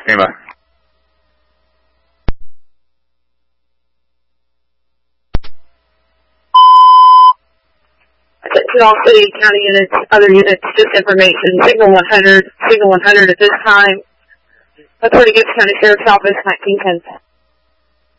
Stand by. To all city, county units, other units, just information. Signal 100 at this time. That's where to get to County Sheriff's Office, 1910.